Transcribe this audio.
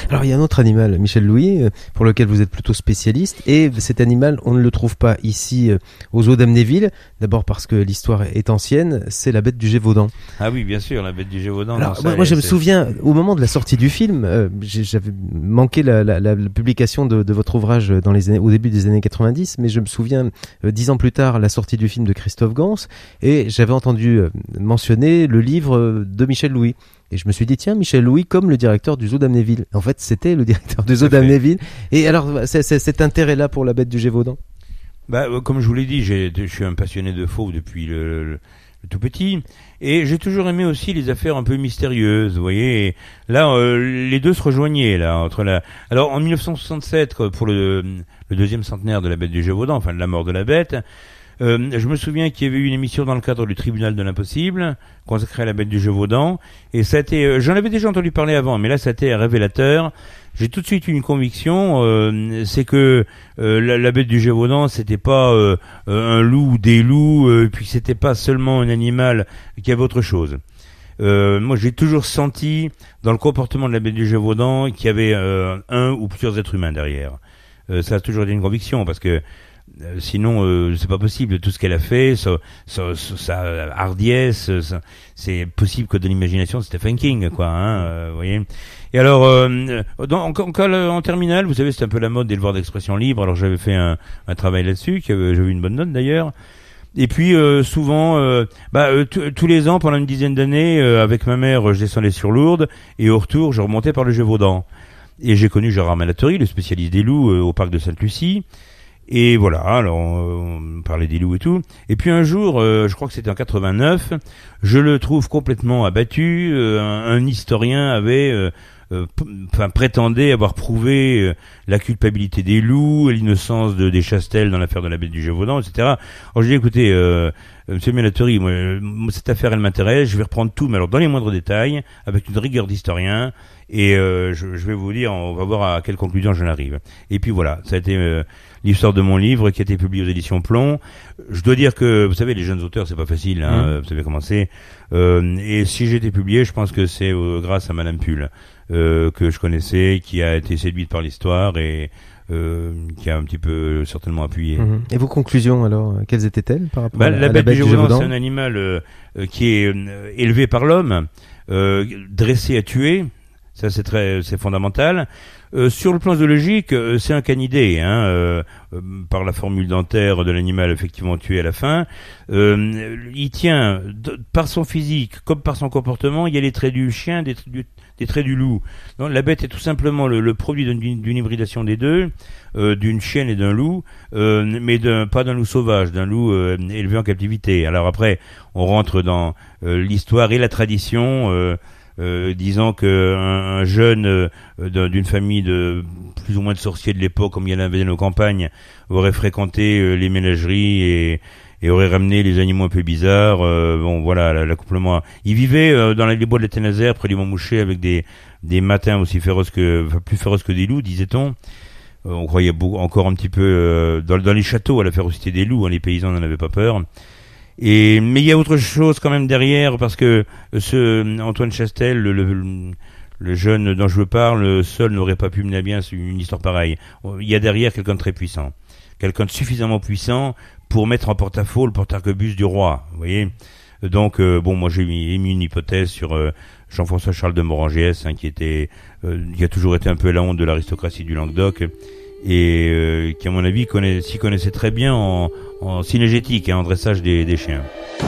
Alors il y a un autre animal, Michel Louis, pour lequel vous êtes plutôt spécialiste, et cet animal, on ne le trouve pas ici aux eaux d'Amnéville, d'abord parce que l'histoire est ancienne, c'est la bête du Gévaudan. Ah oui, bien sûr, la bête du Gévaudan. Alors moi je me souviens, au moment de la sortie du film, j'avais manqué la publication de votre ouvrage au début des années 90, mais je me souviens 10 ans plus tard la sortie du film de Christophe Gans, et j'avais entendu mentionner le livre de Michel Louis. Et je me suis dit, tiens, Michel Louis, comme le directeur du zoo d'Amnéville. En fait, c'était le directeur du zoo d'Amnéville. Et alors, cet intérêt-là pour la bête du Gévaudan? Comme je vous l'ai dit, je suis un passionné de fauves depuis le tout petit. Et j'ai toujours aimé aussi les affaires un peu mystérieuses, vous voyez. Et là, les deux se rejoignaient, là, Alors, en 1967, pour le deuxième centenaire de la bête du Gévaudan, enfin, de la mort de la bête, je me souviens qu'il y avait eu une émission dans le cadre du Tribunal de l'Impossible, consacrée à la bête du Gévaudan, et ça a été, j'en avais déjà entendu parler avant, mais là ça a été révélateur. J'ai tout de suite eu une conviction, c'est que la bête du Gévaudan, c'était pas un loup ou des loups, puis c'était pas seulement un animal, qu'il y avait autre chose. Moi j'ai toujours senti dans le comportement de la bête du Gévaudan qu'il y avait un ou plusieurs êtres humains derrière. Ça a toujours été une conviction, parce que sinon c'est pas possible, tout ce qu'elle a fait, sa hardiesse, c'est possible que de l'imagination de Stephen King, quoi, vous voyez. Et alors en terminale, vous savez, c'est un peu la mode des devoirs d'expression libre, alors j'avais fait un travail là-dessus, j'avais eu une bonne note d'ailleurs. Et puis souvent tous les ans pendant une dizaine d'années, avec ma mère, je descendais sur Lourdes, et au retour je remontais par le Gévaudan, et j'ai connu Gérard Malaterie, le spécialiste des loups, au parc de Sainte-Lucie. Et voilà, alors on parlait des loups et tout. Et puis un jour, je crois que c'était en 89, je le trouve complètement abattu. Un historien avait, prétendait avoir prouvé la culpabilité des loups, l'innocence des Chastel dans l'affaire de la bête du Gévaudan, etc. Alors je dis, écoutez, Monsieur Malaterie, moi, cette affaire elle m'intéresse, je vais reprendre tout, mais alors dans les moindres détails, avec une rigueur d'historien. Et je vais vous dire, on va voir à quelle conclusion j'en arrive. Et puis voilà, ça a été l'histoire de mon livre qui a été publié aux éditions Plomb. Je dois dire que, vous savez, les jeunes auteurs, c'est pas facile, vous savez comment c'est. Et si j'ai été publié, je pense que c'est grâce à Madame Pull, que je connaissais, qui a été séduite par l'histoire et qui a un petit peu certainement appuyé. Et vos conclusions, alors, quelles étaient-elles par rapport à la bête du Gévaudan? C'est un animal qui est élevé par l'homme, dressé à tuer. Ça, c'est fondamental. Sur le plan zoologique, c'est un canidé, par la formule dentaire de l'animal effectivement tué à la fin. Il tient, par son physique comme par son comportement, il y a les traits du chien, des traits du loup. Donc, la bête est tout simplement le produit d'une hybridation des deux, d'une chienne et d'un loup, mais pas d'un loup sauvage, d'un loup élevé en captivité. Alors après, on rentre dans l'histoire et la tradition, disant que un jeune d'une famille de plus ou moins de sorciers de l'époque, comme il y en avait dans nos campagnes, aurait fréquenté les ménageries et aurait ramené les animaux un peu bizarres. Bon, voilà, l'accouplement. Il vivait dans les bois de la Ténazère, près du Montmouchet, avec des matins aussi plus féroces que des loups, disait-on. On croyait encore un petit peu dans les châteaux à la férocité des loups, les paysans n'en avaient pas peur. Mais il y a autre chose quand même derrière, parce que ce Antoine Chastel, le jeune dont je vous parle, seul n'aurait pas pu mener à bien une histoire pareille. Il y a derrière quelqu'un de très puissant, quelqu'un de suffisamment puissant pour mettre en porte-à-faux le porte-arquebus du roi, vous voyez. Donc moi j'ai émis une hypothèse sur Jean-François Charles de Morangiès, qui a toujours été un peu la honte de l'aristocratie du Languedoc, et qui à mon avis s'y connaissait très bien en synégétique, en dressage des chiens.